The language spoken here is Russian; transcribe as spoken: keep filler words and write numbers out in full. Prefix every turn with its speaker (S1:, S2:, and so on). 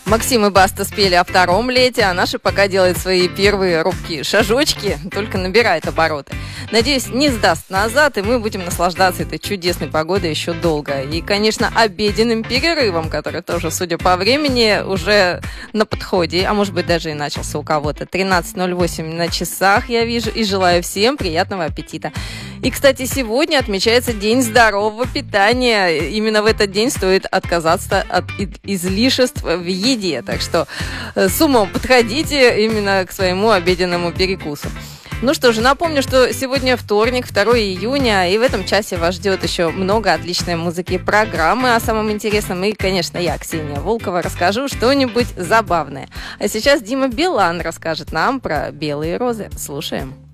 S1: Максим и Баста спели о втором лете, а наша пока делает свои первые робкие шажочки, только набирает обороты. Надеюсь, не сдаст назад, и мы будем наслаждаться этой чудесной погодой еще долго. И, конечно, обеденным перерывом, который тоже, судя по времени, уже на подходе, а может быть даже и начался у кого-то. тринадцать ноль восемь на часах, я вижу, и желаю всем приятного аппетита. И, кстати, сегодня отмечается День здорового питания. Именно в этот день стоит отказаться от излишеств в еде. Так что с умом подходите именно к своему обеденному перекусу. Ну что же, напомню, что сегодня вторник, второго июня, и в этом часе вас ждет еще много отличной музыки, программы о самом интересном. И, конечно, я, Ксения Волкова, расскажу что-нибудь забавное. А сейчас Дима Билан расскажет нам про белые розы. Слушаем.